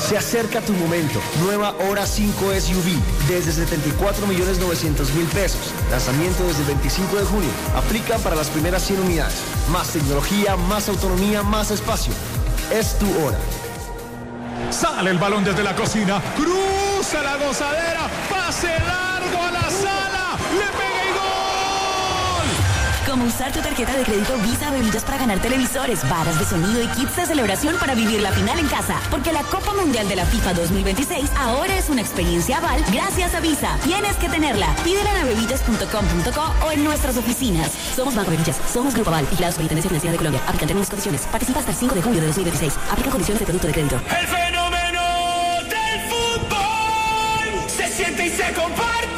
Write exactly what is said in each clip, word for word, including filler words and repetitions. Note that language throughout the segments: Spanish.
Se acerca tu momento. Nueva Hora cinco S U V desde setenta y cuatro millones novecientos mil pesos. Lanzamiento desde el veinticinco de junio. Aplican para las primeras cien unidades. Más tecnología, más autonomía, más espacio. Es tu hora. Sale el balón desde la cocina. Cruza la gozadera. Pase largo a la sala. Le pega y gol. Como usar tu tarjeta de crédito Visa Bebidas para ganar televisores, varas de sonido y kits de celebración para vivir la final en casa. Porque la Copa Mundial de la FIFA dos mil veintiséis ahora es una experiencia Aval gracias a Visa. Tienes que tenerla. Pídela en bebidas punto com punto co o en nuestras oficinas. Somos Banco Bebidas. Somos Grupo Aval. Vigilados por Intendencia Financiera de Colombia. Aplican términos y condiciones. Participa hasta el cinco de julio de dos mil veintiséis. Aplican condiciones de producto de crédito. El fenómeno del fútbol se siente y se comparte.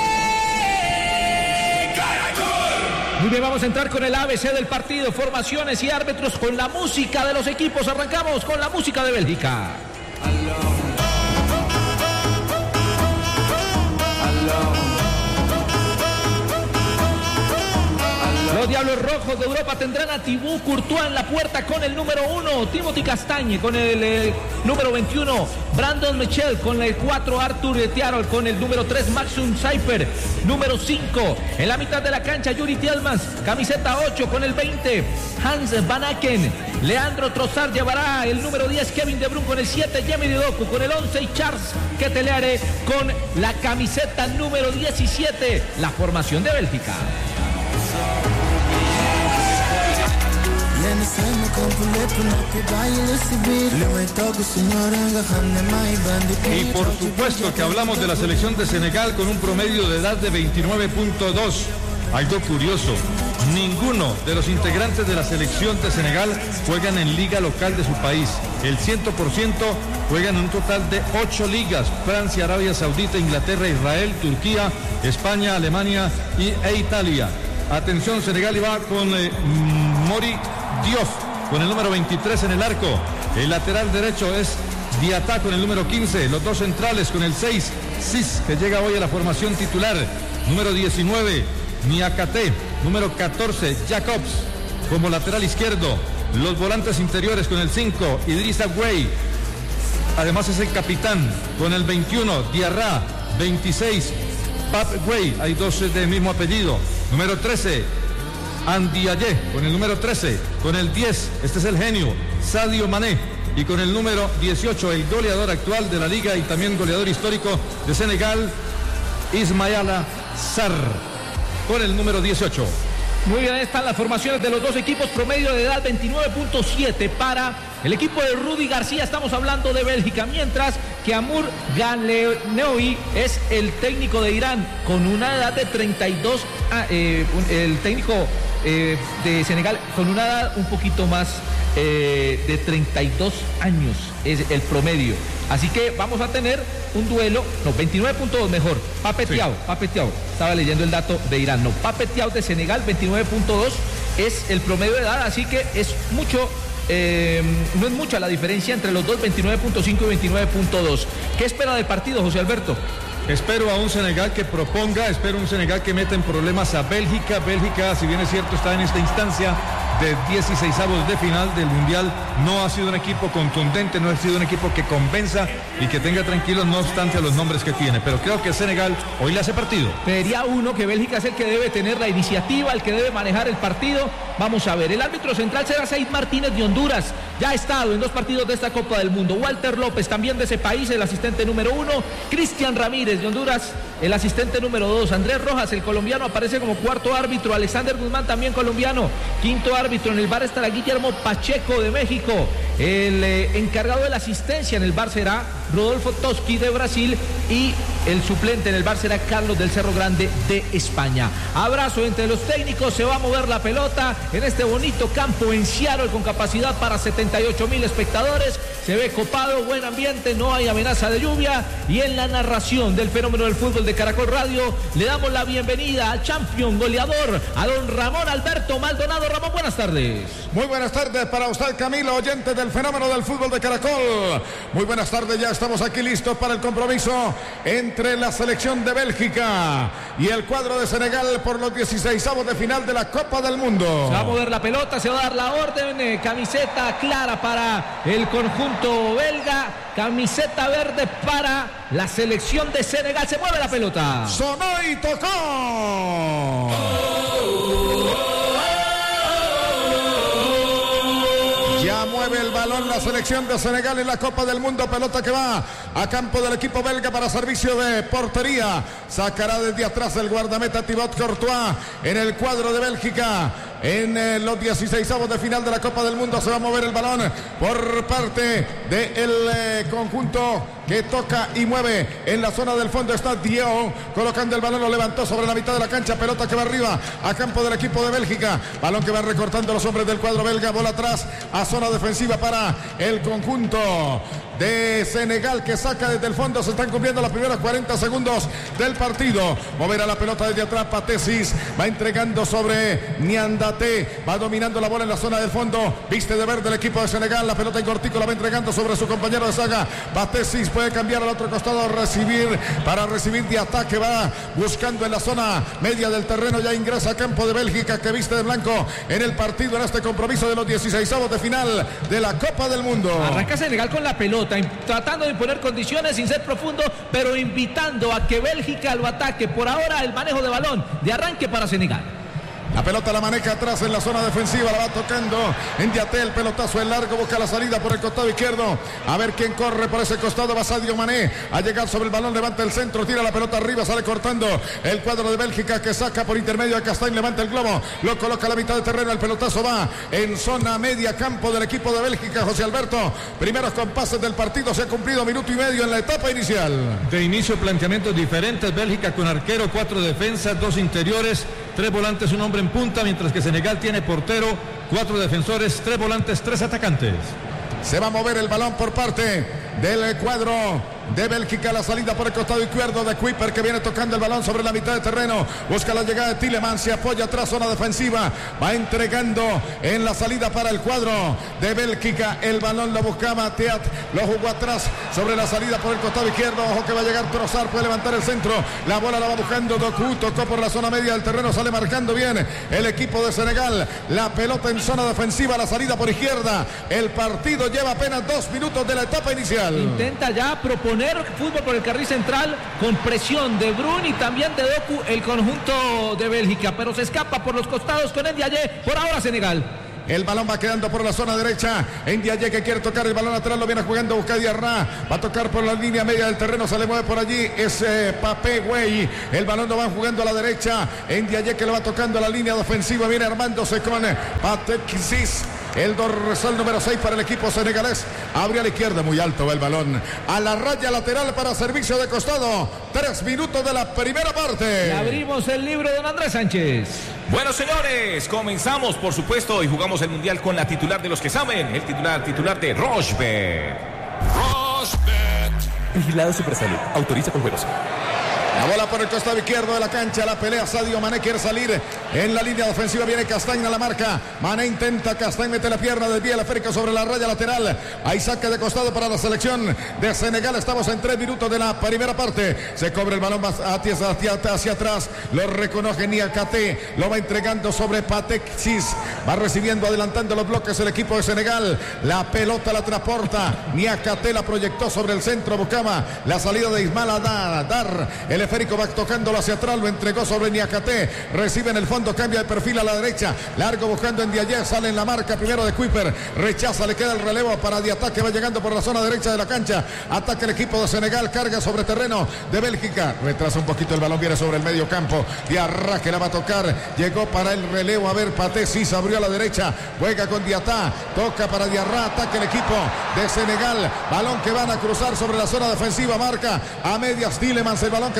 Muy bien, vamos a entrar con el A B C del partido, formaciones y árbitros, con la música de los equipos. Arrancamos con la música de Bélgica. Los Diablos Rojos de Europa tendrán a Thibaut Courtois en la puerta con el número uno, Timothy Castagne con el eh, número veintiuno, Brandon Michel con el cuatro, Arthur Thiaroll con el número tres, Maxim Cypher, número cinco. En la mitad de la cancha, Yuri Tielemans, camiseta ocho con el veinte, Hans Van Aken. Leandro Trossard llevará el número diez, Kevin De Bruyne con el siete, Yemi Doku con el once y Charles Ketelaere con la camiseta número diecisiete. La formación de Bélgica. Y por supuesto que hablamos de la selección de Senegal con un promedio de edad de veintinueve punto dos. Algo curioso, ninguno de los integrantes de la selección de Senegal juegan en liga local de su país. El cien por ciento juegan en un total de ocho ligas: Francia, Arabia Saudita, Inglaterra, Israel, Turquía, España, Alemania y, e Italia. Atención, Senegal y va con eh, Mori Diouf con el número veintitrés en el arco. El lateral derecho es Diatá con el número quince. Los dos centrales con el seis, Sis, que llega hoy a la formación titular. Número diecinueve, Niakate. Número catorce, Jacobs como lateral izquierdo. Los volantes interiores con el cinco, Idrissa Gueye. Además es el capitán con el veintiuno, Diarra. veintiséis, Pap Gueye. Hay dos del mismo apellido. Número trece, Andiaye con el número trece, con el diez, este es el genio, Sadio Mané, y con el número dieciocho, el goleador actual de la liga y también goleador histórico de Senegal, Ismaïla Sarr, con el número dieciocho. Muy bien, están las formaciones de los dos equipos, promedio de edad veintinueve punto siete para el equipo de Rudy García. Estamos hablando de Bélgica, mientras que Amur Ghaneoui es el técnico de Irán con una edad de treinta y dos, eh, el técnico eh, de Senegal con una edad un poquito más eh, de treinta y dos años es el promedio. Así que vamos a tener un duelo, no, veintinueve punto dos mejor, Pape Thiaw, sí. Pape Thiaw, estaba leyendo el dato de Irán, no, Pape Thiaw de Senegal, veintinueve punto dos es el promedio de edad, así que es mucho, eh, no es mucha la diferencia entre los dos, veintinueve punto cinco y veintinueve punto dos. ¿Qué espera del partido, José Alberto? Espero a un Senegal que proponga, espero un Senegal que meta en problemas a Bélgica. Bélgica, si bien es cierto, está en esta instancia de dieciseisavos de final del Mundial, no ha sido un equipo contundente, no ha sido un equipo que convenza y que tenga tranquilos, no obstante los nombres que tiene, pero creo que Senegal hoy le hace partido. Pediría uno que Bélgica es el que debe tener la iniciativa, el que debe manejar el partido. Vamos a ver, el árbitro central será Said Martínez de Honduras, ya ha estado en dos partidos de esta Copa del Mundo. Walter López, también de ese país, el asistente número uno. Cristian Ramírez de Honduras, el asistente número dos. Andrés Rojas, el colombiano, aparece como cuarto árbitro. Alexander Guzmán, también colombiano, quinto árbitro. En el V A R estará Guillermo Pacheco de México. El eh, encargado de la asistencia en el V A R será Rodolfo Toski de Brasil y el suplente en el V A R será Carlos del Cerro Grande de España. Abrazo entre los técnicos, se va a mover la pelota en este bonito campo en Seattle con capacidad para setenta y ocho mil espectadores. Se ve copado, buen ambiente, no hay amenaza de lluvia. Y en la narración del fenómeno del fútbol de Caracol Radio le damos la bienvenida al champion goleador, a don Ramón Alberto Maldonado. Ramón, buenas tardes. Muy buenas tardes para usted, Camilo, oyente del el fenómeno del fútbol de Caracol. Muy buenas tardes, ya estamos aquí listos para el compromiso entre la selección de Bélgica y el cuadro de Senegal por los dieciseisavos de final de la Copa del Mundo. Se va a mover la pelota, se va a dar la orden, eh, camiseta clara para el conjunto belga, camiseta verde para la selección de Senegal. Se mueve la pelota. Sonó y tocó. Ya mueve el balón la selección de Senegal en la Copa del Mundo. Pelota que va a campo del equipo belga para servicio de portería. Sacará desde atrás el guardameta Thibaut Courtois en el cuadro de Bélgica. En eh, los dieciseisavos de final de la Copa del Mundo se va a mover el balón por parte del eh, conjunto que toca y mueve en la zona del fondo. Está Dion colocando el balón, lo levantó sobre la mitad de la cancha. Pelota que va arriba a campo del equipo de Bélgica. Balón que va recortando los hombres del cuadro belga. Bola atrás a zona defensiva para el conjunto de Senegal que saca desde el fondo. Se están cumpliendo los primeros cuarenta segundos del partido. Moverá la pelota desde atrás. Pathé Ciss va entregando sobre Niandate. Va dominando la bola en la zona del fondo. Viste de verde el equipo de Senegal. La pelota en cortico la va entregando sobre su compañero de saga. Pathé Ciss puede cambiar al otro costado. Recibir para recibir de ataque. Va buscando en la zona media del terreno. Ya ingresa a campo de Bélgica que viste de blanco en el partido en este compromiso de los dieciseisavos de final de la Copa del Mundo. Arranca Senegal con la pelota, tratando de imponer condiciones sin ser profundo, pero invitando a que Bélgica lo ataque. Por ahora el manejo de balón de arranque para Senegal. La pelota la maneja atrás en la zona defensiva, la va tocando en Diaté, el pelotazo en largo, busca la salida por el costado izquierdo, a ver quién corre por ese costado. Va Sadio Mané a llegar sobre el balón, levanta el centro, tira la pelota arriba, sale cortando el cuadro de Bélgica que saca por intermedio a Castañ, levanta el globo, lo coloca a la mitad de terreno, el pelotazo va en zona media campo del equipo de Bélgica. José Alberto, primeros compases del partido, se ha cumplido minuto y medio en la etapa inicial. De inicio planteamientos diferentes, Bélgica con arquero, cuatro defensas, dos interiores, tres volantes, un hombre en punta, mientras que Senegal tiene portero, cuatro defensores, tres volantes, tres atacantes. Se va a mover el balón por parte del cuadro de Bélgica, la salida por el costado izquierdo de Kuiper que viene tocando el balón sobre la mitad de terreno, busca la llegada de Tielemans, se apoya atrás, zona defensiva, va entregando en la salida para el cuadro de Bélgica, el balón lo buscaba Teat, lo jugó atrás sobre la salida por el costado izquierdo, ojo que va a llegar Trossard, puede levantar el centro, la bola la va buscando Doku, tocó por la zona media del terreno, sale marcando bien el equipo de Senegal, la pelota en zona defensiva, la salida por izquierda, el partido lleva apenas dos minutos de la etapa inicial. Intenta ya proponer fútbol por el carril central con presión de Brun y también de Doku el conjunto de Bélgica, pero se escapa por los costados con Ndiaye. Por ahora Senegal. El balón va quedando por la zona derecha. Ndiaye que quiere tocar el balón atrás, lo viene jugando busca Diarra. Va a tocar por la línea media del terreno, se le mueve por allí. Es eh, Pape Güey. El balón lo van jugando a la derecha. Ndiaye que lo va tocando a la línea defensiva. Viene armándose con Pathé Ciss. El dorsal número seis para el equipo senegalés. Abre a la izquierda, muy alto va el balón. A la raya lateral para servicio de costado. Tres minutos de la primera parte. Y abrimos el libro de don Andrés Sánchez. Bueno, señores, comenzamos, por supuesto, y jugamos el Mundial con la titular de los que saben. El titular, titular de Rochebet. Rochebet. Vigilado Supersalud. Autoriza con juegos. La bola por el costado izquierdo de la cancha, la pelea Sadio Mané, quiere salir en la línea defensiva, viene Castañ a la marca, Mané intenta, Castañ mete la pierna, desvía la esférica sobre la raya lateral, hay saque de costado para la selección de Senegal, estamos en tres minutos de la primera parte, se cobra el balón hacia, hacia, hacia atrás, lo reconoce Niakate, lo va entregando sobre Pathé Ciss, va recibiendo, adelantando los bloques el equipo de Senegal, la pelota la transporta, Niakate la proyectó sobre el centro, buscaba la salida de Ismail Adar, Dar, el esférico va tocándolo hacia atrás, lo entregó sobre Niakate, recibe en el fondo, cambia de perfil a la derecha, largo buscando en Ndiaye, sale en la marca primero de Kuiper, rechaza, le queda el relevo para Diatta que va llegando por la zona derecha de la cancha, ataca el equipo de Senegal, carga sobre terreno de Bélgica, retrasa un poquito el balón, viene sobre el medio campo, Diarra que la va a tocar, llegó para el relevo, a ver, Pathé Ciss abrió a la derecha, juega con Diatta, toca para Diarra, ataca el equipo de Senegal, balón que van a cruzar sobre la zona defensiva, marca a medias Tielemans, el balón quedó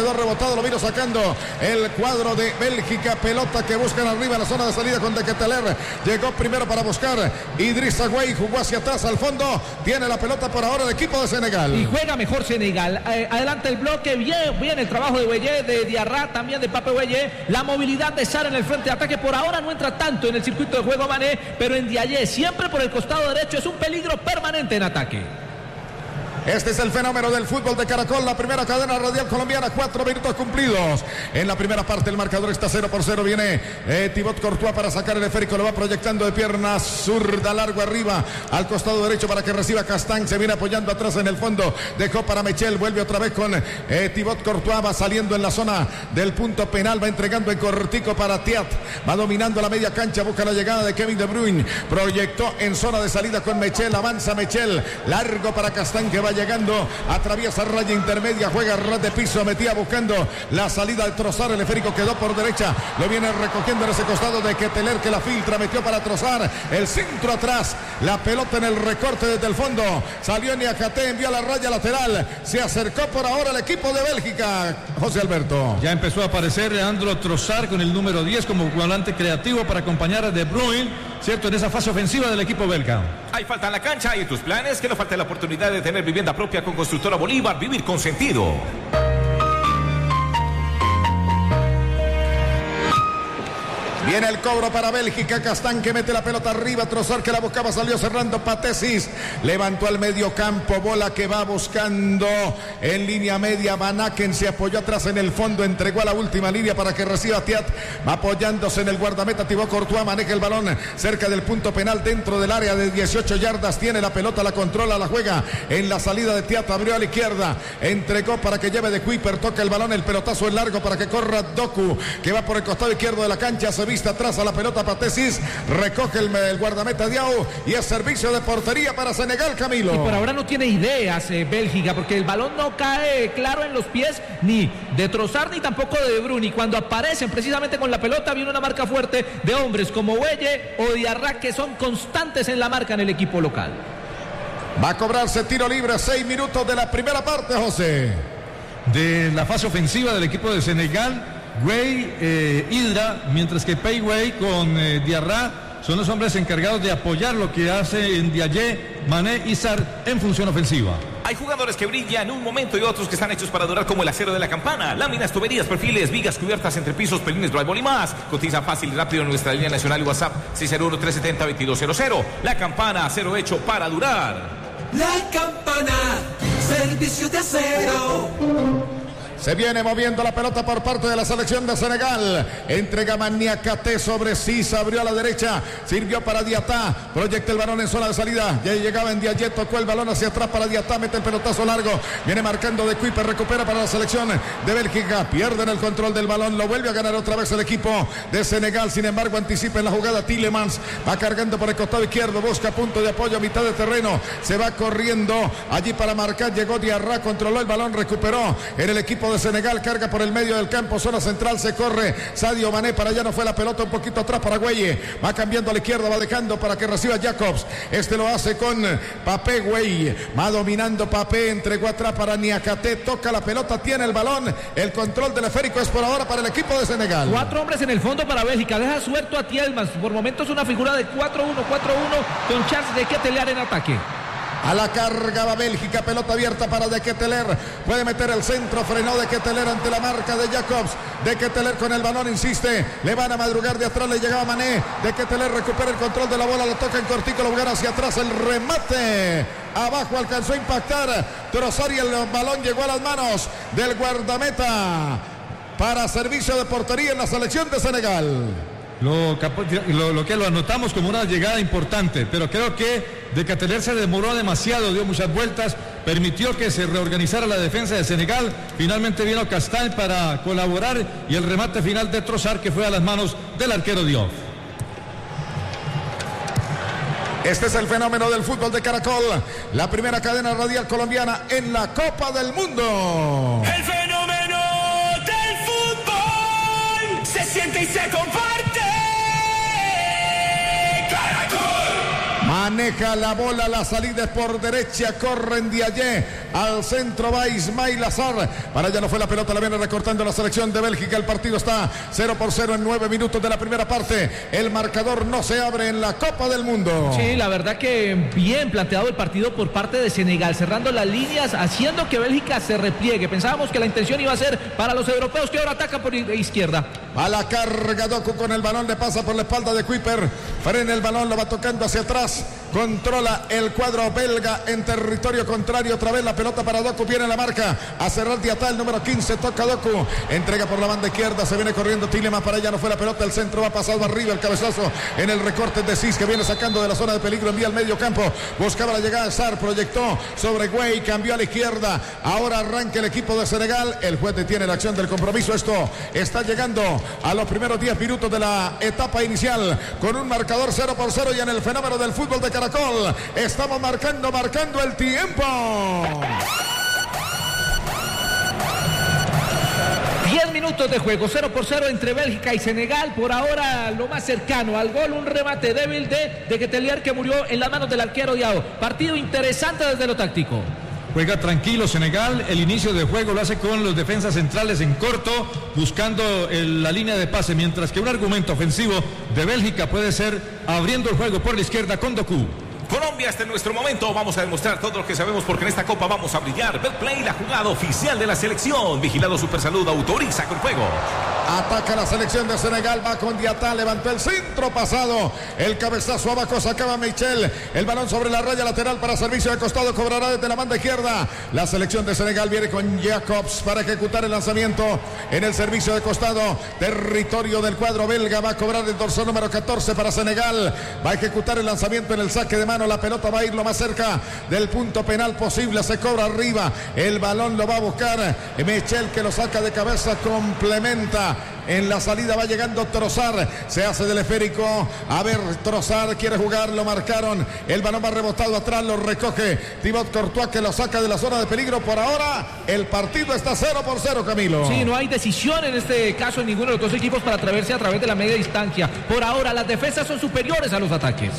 quedó rebotado, lo vino sacando el cuadro de Bélgica. Pelota que buscan arriba en la zona de salida con De Ketelaere. Llegó primero para buscar Idrissa Gueye, jugó hacia atrás al fondo. Tiene la pelota por ahora el equipo de Senegal. Y juega mejor Senegal. Eh, adelante el bloque, bien, bien el trabajo de Gueye, de Diarra, también de Pape Gueye. La movilidad de Sarr en el frente de ataque. Por ahora no entra tanto en el circuito de juego Mané, pero en Diaye siempre por el costado derecho es un peligro permanente en ataque. Este es el fenómeno del fútbol de Caracol, la primera cadena radial colombiana, cuatro minutos cumplidos. En la primera parte el marcador está cero por cero, viene eh, Thibaut Courtois para sacar el esférico, lo va proyectando de pierna zurda, largo arriba, al costado derecho para que reciba Castán, se viene apoyando atrás en el fondo, dejó para Mechel, vuelve otra vez con eh, Thibaut Courtois, va saliendo en la zona del punto penal, va entregando en cortico para Thiat, va dominando la media cancha, busca la llegada de Kevin De Bruyne, proyectó en zona de salida con Mechel, avanza Mechel, largo para Castán que va llegando, atraviesa raya intermedia, juega ras de piso, metía buscando la salida de Trossard, el esférico quedó por derecha, lo viene recogiendo en ese costado de Ketelaere que la filtra, metió para Trossard, el centro atrás, la pelota en el recorte desde el fondo, salió Niakate, envió a la raya lateral, se acercó por ahora el equipo de Bélgica, José Alberto. Ya empezó a aparecer Leandro Trossard con el número diez como volante creativo para acompañar a De Bruyne, cierto, en esa fase ofensiva del equipo belga. Hay falta en la cancha y en tus planes, que no falte la oportunidad de tener vivienda propia con Constructora Bolívar, vivir con sentido. Viene el cobro para Bélgica, Castán que mete la pelota arriba, Trossard que la buscaba, salió cerrando Patesis, levantó al medio campo, bola que va buscando en línea media, Van Aken se apoyó atrás en el fondo, entregó a la última línea para que reciba Thiat, va apoyándose en el guardameta Thibaut Courtois, maneja el balón cerca del punto penal dentro del área de dieciocho yardas, tiene la pelota, la controla, la juega en la salida de Thiat, abrió a la izquierda, entregó para que lleve de Kuiper, toca el balón, el pelotazo es largo para que corra Doku, que va por el costado izquierdo de la cancha, se viste atrás a la pelota Patesis, recoge el, el guardameta Diao y es servicio de portería para Senegal, Camilo. Y por ahora no tiene ideas eh, Bélgica, porque el balón no cae claro en los pies ni de Trossard ni tampoco de De Bruyne, y cuando aparecen precisamente con la pelota viene una marca fuerte de hombres como Gueye o Diarra que son constantes en la marca en el equipo local. Va a cobrarse tiro libre, seis minutos de la primera parte, José. De la fase ofensiva del equipo de Senegal, Gueye, eh, Hidra, mientras que Pei Gueye con eh, Diarra son los hombres encargados de apoyar lo que hace en Diaye, Mané y Sarr en función ofensiva. Hay jugadores que brillan en un momento y otros que están hechos para durar, como el acero de la campana. Láminas, tuberías, perfiles, vigas, cubiertas, entrepisos, pelines, drywall y más. Cotiza fácil y rápido en nuestra línea nacional WhatsApp seis cero uno, tres siete cero, dos dos cero cero. La campana, acero hecho para durar. La campana, servicio de acero. Se viene moviendo la pelota por parte de la selección de Senegal. Entrega Niakate sobre sí, se abrió a la derecha, sirvió para Diatá, proyecta el balón en zona de salida. Ya llegaba en Diaye, tocó el balón hacia atrás para Diatá, mete el pelotazo largo. Viene marcando de Kuiper, recupera para la selección de Bélgica. Pierden el control del balón, lo vuelve a ganar otra vez el equipo de Senegal. Sin embargo, anticipa en la jugada Tielemans, va cargando por el costado izquierdo, busca punto de apoyo a mitad de terreno. Se va corriendo allí para marcar. Llegó Diarra, controló el balón, recuperó en el equipo de Senegal, carga por el medio del campo, zona central, se corre Sadio Mané, para allá no fue la pelota, un poquito atrás para Gueye, va cambiando a la izquierda, va dejando para que reciba Jacobs, este lo hace con Pape Gueye, va dominando Pape, entregó atrás para Niakate, toca la pelota, tiene el balón, el control del esférico es por ahora para el equipo de Senegal. Cuatro hombres en el fondo para Bélgica, deja suelto a Tielemans, por momentos una figura de cuatro uno, cuatro uno, con chance de Ketelaere en ataque. A la carga va Bélgica, pelota abierta para De Ketelaere, puede meter el centro, frenó De Ketelaere ante la marca de Jacobs. De Ketelaere con el balón, insiste, le van a madrugar de atrás, le llegaba Mané. De Ketelaere recupera el control de la bola, lo toca en cortico, lo jugará hacia atrás, el remate abajo alcanzó a impactar Trossard y el balón llegó a las manos del guardameta para servicio de portería en la selección de Senegal. Lo, lo, lo que lo anotamos como una llegada importante, pero creo que De Ketelaere se demoró demasiado, dio muchas vueltas, permitió que se reorganizara la defensa de Senegal. Finalmente vino Castán para colaborar y el remate final de Trossard que fue a las manos del arquero Diop. Este es el fenómeno del fútbol de Caracol, la primera cadena radial colombiana en la Copa del Mundo. El fenómeno del fútbol se siente y se comparte. maneja la bola, la salida es por derecha, corren de allí, al centro va Ismail Azar, para allá no fue la pelota, la viene recortando la selección de Bélgica, el partido está cero por cero en nueve minutos de la primera parte, el marcador no se abre en la Copa del Mundo. Sí, la verdad que bien planteado el partido por parte de Senegal, cerrando las líneas, haciendo que Bélgica se repliegue. Pensábamos que la intención iba a ser para los europeos que ahora atacan por izquierda. A la carga Doku con el balón, le pasa por la espalda de Kuiper, frena el balón, lo va tocando hacia atrás, controla el cuadro belga en territorio contrario, otra vez la pelota para Doku, viene la marca, a cerrar Diatá, el número quince, toca Doku, entrega por la banda izquierda, se viene corriendo Tielemans, para allá no fue la pelota, el centro va pasado arriba, el cabezazo en el recorte de Cis, que viene sacando de la zona de peligro, envía al medio campo, buscaba la llegada de Sarr, proyectó sobre Güey, cambió a la izquierda, ahora arranca el equipo de Senegal, el juez detiene la acción del compromiso, esto está llegando a los primeros diez minutos de la etapa inicial, con un marcador cero por cero y en el fenómeno del fútbol de Caracol, estamos marcando, marcando el tiempo. diez minutos de juego, cero por cero entre Bélgica y Senegal. Por ahora lo más cercano al gol, un remate débil de, de Ketelier, que murió en las manos del arquero Diao. Partido interesante desde lo táctico. Juega tranquilo Senegal, el inicio de juego lo hace con los defensas centrales en corto, buscando el, la línea de pase, mientras que un argumento ofensivo de Bélgica puede ser abriendo el juego por la izquierda con Doku. Colombia, este es nuestro momento, vamos a demostrar todo lo que sabemos porque en esta Copa vamos a brillar. Betplay, la jugada oficial de la selección, vigilado Supersalud, autoriza con juego. Ataca la selección de Senegal, va con Diatá, levantó el centro pasado, el cabezazo abajo, sacaba Michel, el balón sobre la raya lateral para servicio de costado, cobrará desde la banda izquierda. La selección de Senegal viene con Jacobs para ejecutar el lanzamiento en el servicio de costado, territorio del cuadro belga, va a cobrar el dorsal número catorce para Senegal, va a ejecutar el lanzamiento en el saque de mano, la pelota va a ir lo más cerca del punto penal posible, se cobra arriba, el balón lo va a buscar Michel, que lo saca de cabeza, complementa. En la salida va llegando Trossard, se hace del esférico, a ver, Trossard quiere jugar, lo marcaron, el balón va rebotado atrás, lo recoge Thibaut Courtois, que lo saca de la zona de peligro. Por ahora el partido está cero por cero, Camilo. Sí, no hay decisión en este caso en ninguno de los dos equipos para atreverse a través de la media distancia. Por ahora las defensas son superiores a los ataques.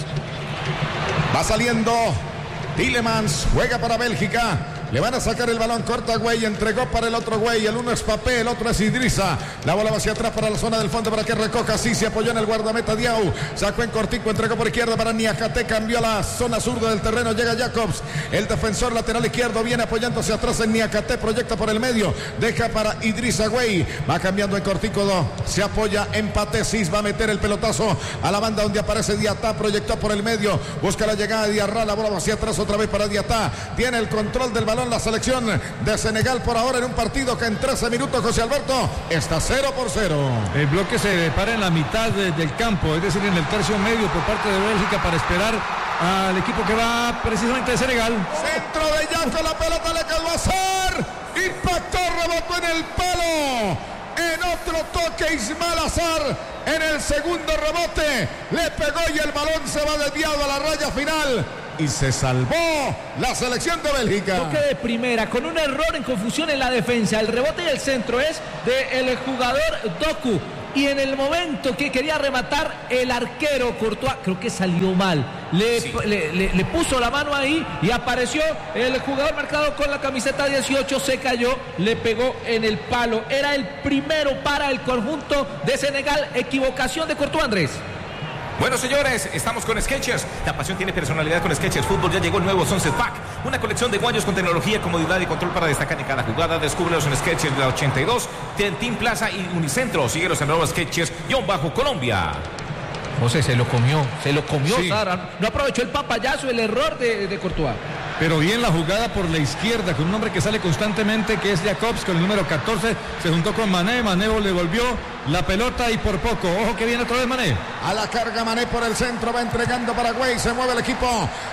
Va saliendo Tielemans, juega para Bélgica. Le van a sacar el balón, corta Güey, entregó para el otro Güey, el uno es Papé, el otro es Idrissa, la bola va hacia atrás para la zona del fondo para que recoja, sí, se apoyó en el guardameta Diao, sacó en cortico, entregó por izquierda para Niakate, cambió a la zona sur del terreno, llega Jacobs, el defensor lateral izquierdo viene apoyándose atrás en Niakate, proyecta por el medio, deja para Idrissa Güey, va cambiando en cortico, se apoya en Paté, Cis va a meter el pelotazo a la banda donde aparece Diatá, proyectó por el medio, busca la llegada de Diarra, la bola va hacia atrás otra vez para Diatá, tiene el control del balón la selección de Senegal por ahora en un partido que en trece minutos, José Alberto, está cero por cero. El bloque se para en la mitad de, del campo, es decir, en el tercio medio por parte de Bélgica para esperar al equipo que va precisamente de Senegal. Centro de Yaco, la pelota le quedó a Azar, impactó, rebotó en el palo. En otro toque Ismail Azar, en el segundo rebote, le pegó y el balón se va desviado a la raya final. Y se salvó la selección de Bélgica. Toque de primera, con un error en confusión en la defensa. El rebote y el centro es del jugador Doku. Y en el momento que quería rematar el arquero Courtois, creo que salió mal. Le, sí. le, le, le puso la mano ahí y apareció el jugador marcado con la camiseta dieciocho, se cayó, le pegó en el palo. Era el primero para el conjunto de Senegal. Equivocación de Courtois, Andrés. Bueno, señores, estamos con Skechers. La pasión tiene personalidad con Skechers Fútbol. Ya llegó el nuevo Sunset Pack. Una colección de guayos con tecnología, comodidad y control para destacar en cada jugada. Descúbrelos en Skechers de la ochenta y dos, Team Plaza y Unicentro. Síguelos en arroba Skechers-Colombia. José, se lo comió, se lo comió sí. Sara. No aprovechó el papayazo, el error de, de Courtois. Pero bien la jugada por la izquierda, con un hombre que sale constantemente, que es Jacobs, con el número catorce, se juntó con Mané, Mané le volvió la pelota y por poco, ojo que viene otra vez Mané. A la carga Mané por el centro, va entregando Paraguay, se mueve el equipo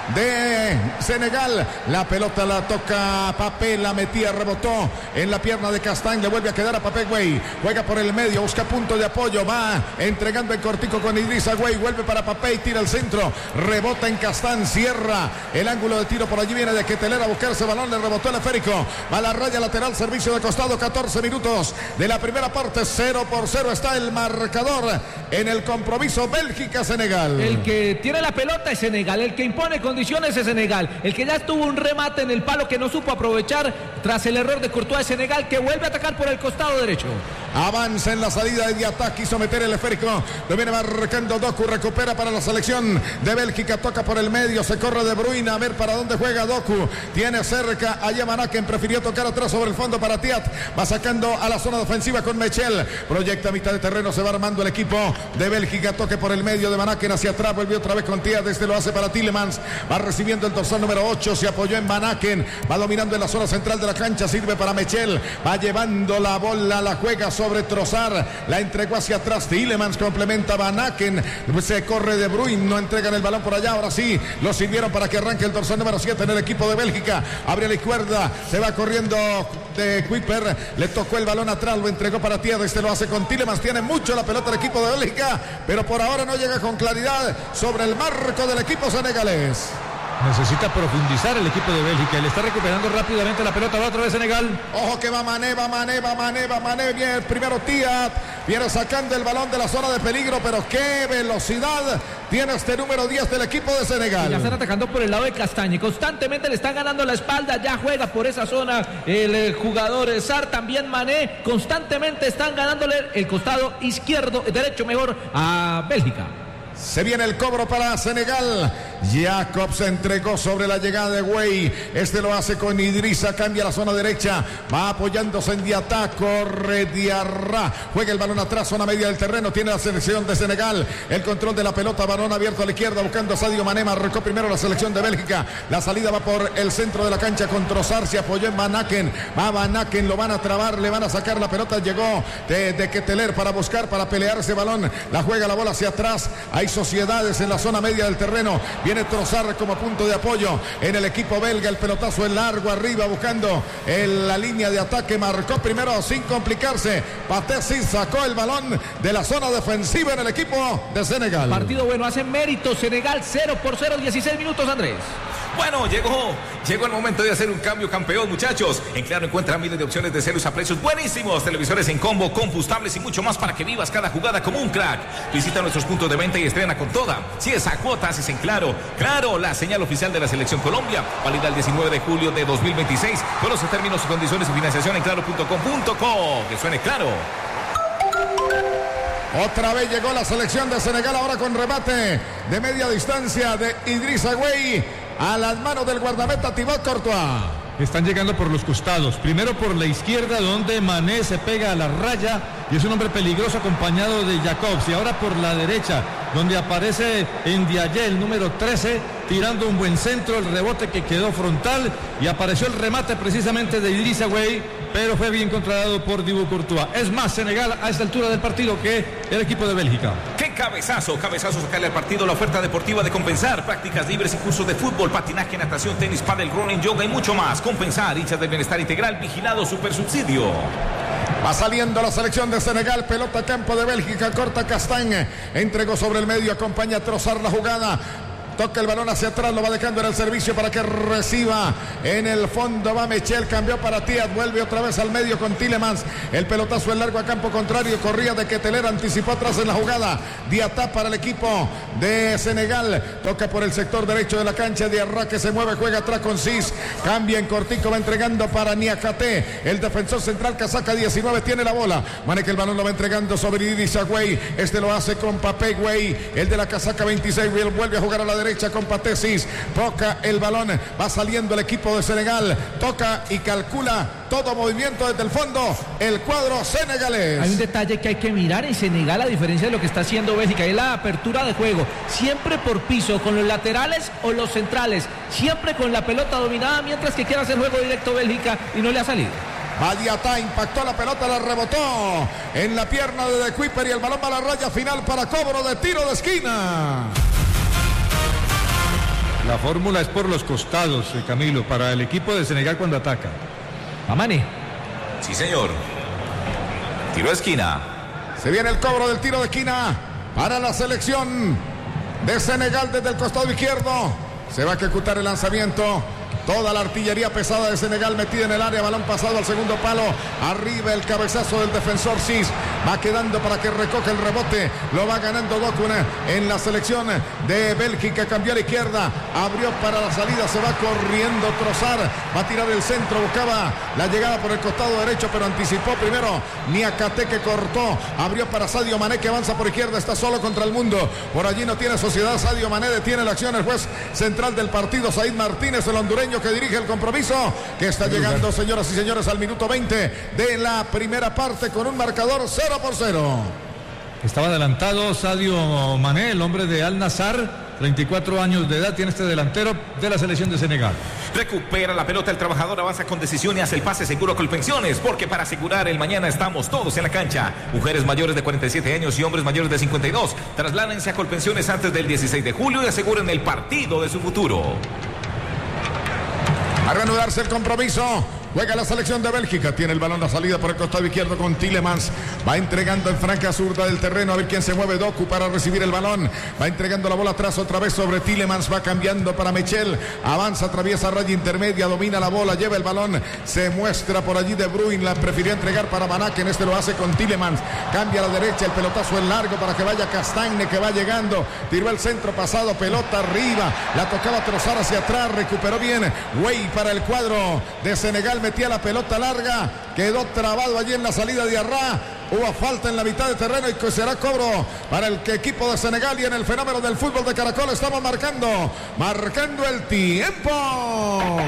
de Senegal, la pelota la toca Papé, la metía, rebotó en la pierna de Castán, le vuelve a quedar a Papé Güey, juega por el medio, busca punto de apoyo, va entregando en cortico con Idrissa Güey, vuelve para Papé y tira el centro, rebota en Castán, cierra el ángulo de tiro, por allí viene de Keteler a buscarse balón, le rebotó el esférico, va a la raya lateral, servicio de costado, catorce minutos de la primera parte, cero por cero. cero está el marcador en el compromiso Bélgica-Senegal. El que tiene la pelota es Senegal, el que impone condiciones es Senegal, el que ya tuvo un remate en el palo que no supo aprovechar tras el error de Courtois de Senegal, que vuelve a atacar por el costado derecho. Avanza en la salida de Diatá, quiso meter el esférico, lo viene marcando Doku, recupera para la selección de Bélgica, toca por el medio, se corre De Bruyne, a ver para dónde juega Doku, tiene cerca a Manaken, prefirió tocar atrás sobre el fondo para Tiat, va sacando a la zona defensiva con Mechel, proyecta a mitad de terreno, se va armando el equipo de Bélgica, toque por el medio de Manaken hacia atrás, volvió otra vez con Tiat, este lo hace para Tielemans, va recibiendo el dorsal número ocho, se apoyó en Manaken, va dominando en la zona central de la cancha, sirve para Mechel, va llevando la bola, la juega sobre Trossard, la entregó hacia atrás, Tielemans complementa a Manaken, se corre De Bruyne, no entregan el balón por allá, ahora sí, lo sirvieron para que arranque el dorsal número siete en el equipo de Bélgica, abre a la izquierda, se va corriendo de Kuiper, le tocó el balón atrás, lo entregó para Tierra, este lo hace con Tielemans, tiene mucho la pelota el equipo de Bélgica, pero por ahora no llega con claridad sobre el marco del equipo senegalés. Necesita profundizar el equipo de Bélgica y le está recuperando rápidamente la pelota. Va otra vez Senegal. Ojo que va Mané, va Mané, va Mané, va Mané. Bien, primero Tiat. Viene sacando el balón de la zona de peligro, pero qué velocidad tiene este número diez del equipo de Senegal. Y ya están atacando por el lado de Castañe. Constantemente le están ganando la espalda. Ya juega por esa zona el, el jugador Sarr. También Mané. Constantemente están ganándole el costado izquierdo, derecho mejor, a Bélgica. Se viene el cobro para Senegal. Jacob se entregó sobre la llegada de Wey. Este lo hace con Idrissa. Cambia la zona derecha. Va apoyándose en Diatá. Corre Diarra. Juega el balón atrás. Zona media del terreno. Tiene la selección de Senegal. El control de la pelota. Balón abierto a la izquierda. Buscando a Sadio Mané. Marcó primero la selección de Bélgica. La salida va por el centro de la cancha con Trossard. Se apoyó en Manaken. Va Manaken. Lo van a trabar. Le van a sacar la pelota. Llegó de, de Keteler para buscar, para pelear ese balón. La juega la bola hacia atrás. Hay sociedades en la zona media del terreno. Viene Trossard como punto de apoyo en el equipo belga. El pelotazo en largo arriba buscando en la línea de ataque. Marcó primero sin complicarse. Patesi sacó el balón de la zona defensiva en el equipo de Senegal. Partido bueno, hace mérito Senegal, cero por cero, dieciséis minutos, Andrés. Bueno, llegó, llegó el momento de hacer un cambio, campeón, muchachos. En Claro encuentra miles de opciones de celos a precios buenísimos, televisores en combo, combustibles y mucho más para que vivas cada jugada como un crack. Visita nuestros puntos de venta y estrena con toda. Si es a cuotas, es en Claro. Claro, la señal oficial de la Selección Colombia. Válida el diecinueve de julio de dos mil veintiséis. Conoce términos y condiciones de financiación en claro punto com punto co. Que suene Claro. Otra vez llegó la selección de Senegal, ahora con remate de media distancia de Idrissa Gueye a las manos del guardameta Thibaut Courtois. Están llegando por los costados, primero por la izquierda donde Mané se pega a la raya y es un hombre peligroso acompañado de Jacobs, y ahora por la derecha donde aparece Ndiaye, el número trece, tirando un buen centro, el rebote que quedó frontal y apareció el remate precisamente de Idrissa Gueye, pero fue bien controlado por Thibaut Courtois. Es más Senegal a esta altura del partido que el equipo de Bélgica. ¡Qué cabezazo! Cabezazo sacarle al partido la oferta deportiva de Compensar. Prácticas libres y cursos de fútbol, patinaje, natación, tenis, pádel, running, yoga y mucho más. Compensar, hinchas del bienestar integral, vigilado, super subsidio. Va saliendo la selección de Senegal, pelota a campo de Bélgica, corta Castañe, entregó sobre el medio, acompaña a Trossard la jugada. Toca el balón hacia atrás, lo va dejando en el servicio para que reciba. En el fondo va Mechel, cambió para Tiat, vuelve otra vez al medio con Tielemans. El pelotazo en largo a campo contrario, corría de Keteler, anticipó atrás en la jugada. Diatá para el equipo de Senegal. Toca por el sector derecho de la cancha, Diarra que se mueve, juega atrás con Cis. Cambia en cortico, va entregando para Niakate. El defensor central casaca diecinueve tiene la bola. Mané que el balón lo va entregando sobre Idrissa Gueye. Este lo hace con Papé Gueye. El de la casaca veintiséis vuelve a jugar a la derecha. Con Patesis, toca el balón, va saliendo el equipo de Senegal, toca y calcula todo movimiento desde el fondo, el cuadro senegalés. Hay un detalle que hay que mirar en Senegal, a diferencia de lo que está haciendo Bélgica, es la apertura de juego, siempre por piso, con los laterales o los centrales, siempre con la pelota dominada, mientras que quiere hacer juego directo Bélgica y no le ha salido. Va Diatá, impactó la pelota, la rebotó en la pierna de De Kuiper y el balón va a la raya final para cobro de tiro de esquina. La fórmula es por los costados, Camilo, para el equipo de Senegal cuando ataca. Amani. Sí, señor. Tiro de esquina. Se viene el cobro del tiro de esquina para la selección de Senegal desde el costado izquierdo. Se va a ejecutar el lanzamiento. toda la artillería pesada de Senegal metida en el área, balón pasado al segundo palo, arriba el cabezazo del defensor Cis, va quedando para que recoja el rebote, lo va ganando Doku en la selección de Bélgica, cambió a la izquierda, abrió para la salida, se va corriendo Trossard, va a tirar el centro, buscaba la llegada por el costado derecho, pero anticipó primero Niakate que cortó, abrió para Sadio Mané que avanza por izquierda, está solo contra el mundo, por allí no tiene sociedad, Sadio Mané detiene la acción, el juez central del partido, Said Martínez, el hondureño que dirige el compromiso, que está llegando, señoras y señores, al minuto veinte de la primera parte con un marcador cero por cero. Estaba adelantado Sadio Mané, el hombre de Al Nassr, treinta y cuatro años de edad, tiene este delantero de la selección de Senegal. Recupera la pelota, el trabajador avanza con decisión y hace el pase seguro a Colpensiones, porque para asegurar el mañana estamos todos en la cancha. Mujeres mayores de cuarenta y siete años y hombres mayores de cincuenta y dos, trasládense a Colpensiones antes del dieciséis de julio y aseguren el partido de su futuro. A reanudarse el compromiso. Juega la selección de Bélgica, tiene el balón, la salida por el costado izquierdo con Tielemans, va entregando en franja zurda del terreno, a ver quién se mueve, Doku para recibir el balón, va entregando la bola atrás otra vez sobre Tielemans, va cambiando para Michel, avanza, atraviesa raya intermedia, domina la bola, lleva el balón, se muestra por allí De Bruyne, la prefirió entregar para Maná, que en este lo hace con Tielemans, cambia a la derecha, el pelotazo es largo para que vaya Castagne, que va llegando, tiró el centro pasado, pelota arriba, la tocaba Trossard hacia atrás, recuperó bien, Wey para el cuadro de Senegal, metía la pelota larga, quedó trabado allí en la salida de Arra, hubo falta en la mitad de terreno y será cobro para el equipo de Senegal, y en el fenómeno del fútbol de Caracol estamos marcando, marcando el tiempo.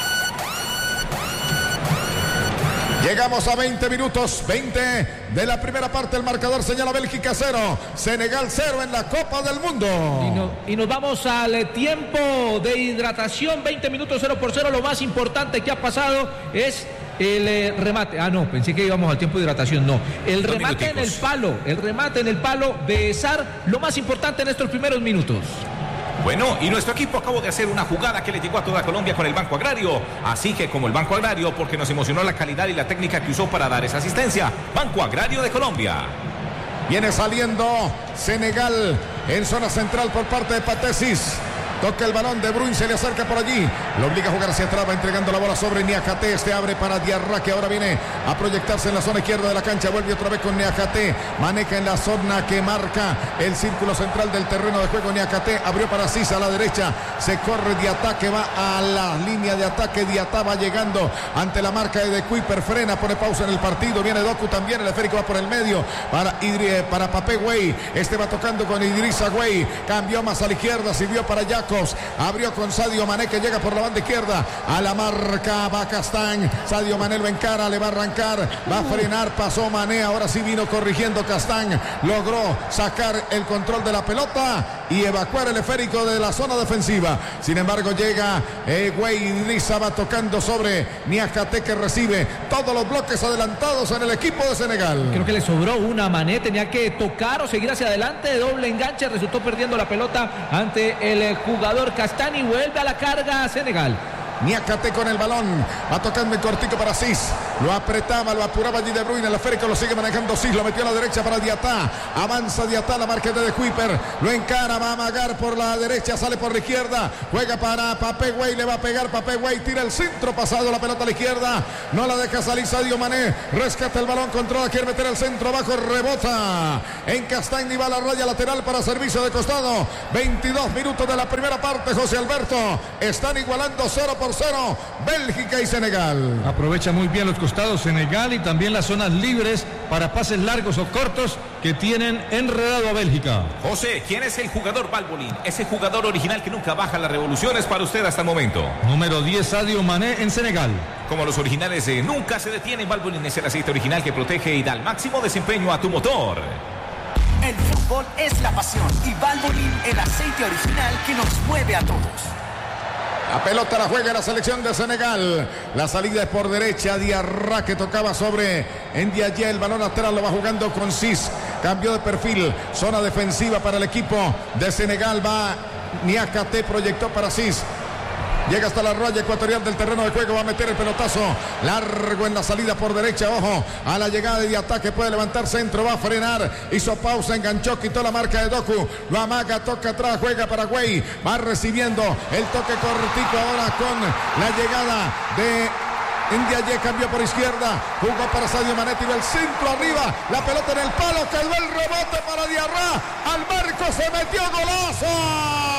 Llegamos a veinte minutos, veinte de la primera parte, el marcador señala Bélgica cero, Senegal cero en la Copa del Mundo. Y, no, y nos vamos al tiempo de hidratación, veinte minutos cero por cero, lo más importante que ha pasado es el eh, remate, ah no, pensé que íbamos al tiempo de hidratación, no, el Dos remate minuticos. en el palo, el remate en el palo de Sarr, lo más importante en estos primeros minutos. Bueno, y nuestro equipo acabó de hacer una jugada que le llegó a toda Colombia con el Banco Agrario. Así que como el Banco Agrario, porque nos emocionó la calidad y la técnica que usó para dar esa asistencia. Banco Agrario de Colombia. Viene saliendo Senegal en zona central por parte de Patesis. Toca el balón, De Bruyne se le acerca por allí, lo obliga a jugar hacia atrás, va entregando la bola sobre Niakate, este abre para Diarra, que ahora viene a proyectarse en la zona izquierda de la cancha, vuelve otra vez con Niakate, maneja en la zona que marca el círculo central del terreno de juego. Niakate abrió para Sisa a la derecha, se corre Diatá, que va a la línea de ataque, Diatá va llegando ante la marca de De Kuiper, frena, pone pausa en el partido, viene Doku también, el esférico va por el medio para, Idri, para Papé Gueye, este va tocando con Idrissa Gueye, cambió más a la izquierda, sirvió para Jack, abrió con Sadio Mané, que llega por la banda izquierda a la marca, va Castagne, Sadio Mané lo encara, le va a arrancar, va a frenar, pasó Mané, ahora sí vino corrigiendo Castagne, logró sacar el control de la pelota y evacuar el esférico de la zona defensiva. Sin embargo llega eh, Gueye, Idrissa va tocando sobre Niakate, que recibe todos los bloques adelantados en el equipo de Senegal. Creo que le sobró una, Mané tenía que tocar o seguir hacia adelante, doble enganche, resultó perdiendo la pelota ante el jugador Castagne y vuelve a la carga Senegal. Niakate con el balón, va tocando en cortico para Cis, lo apretaba, lo apuraba allí De Bruyne, el esférico lo sigue manejando Cis, lo metió a la derecha para Diatá, avanza Diatá, la marca de De Kuiper, lo encara, va a amagar por la derecha, sale por la izquierda, juega para Papé Gueye, le va a pegar Papé Gueye, tira el centro pasado, la pelota a la izquierda, no la deja salir Sadio Mané, rescata el balón, controla, quiere meter el centro abajo, rebota en Castagne y va a la raya lateral para servicio de costado. Veintidós minutos de la primera parte, José Alberto, están igualando cero por cero Bélgica y Senegal. Aprovecha muy bien los costados Senegal y también las zonas libres para pases largos o cortos que tienen enredado a Bélgica. José, ¿quién es el jugador Valbolín? Ese jugador original que nunca baja las revoluciones para usted hasta el momento. Número diez, Sadio Mané en Senegal. Como los originales eh, nunca se detienen, Valbolín es el aceite original que protege y da el máximo desempeño a tu motor. El fútbol es la pasión y Valvoline el aceite original que nos mueve a todos. La pelota la juega la selección de Senegal. La salida es por derecha. Diarra, que tocaba sobre Ndiaye. El balón atrás lo va jugando con Cis. Cambio de perfil. Zona defensiva para el equipo de Senegal. Va Niakate, proyectó para Cis. Llega hasta la raya ecuatorial del terreno de juego. Va a meter el pelotazo largo en la salida por derecha. Ojo a la llegada de ataque. Puede levantar centro. Va a frenar. Hizo pausa. Enganchó. Quitó la marca de Doku. Lo amaga. Toca atrás. Juega Paraguay. Va recibiendo el toque cortico ahora con la llegada de Ndiaye. Cambió por izquierda. Jugó para Sadio Mané. Tiró el centro arriba. La pelota en el palo. Quedó el rebote para Diarra. Al marco se metió. Golazo.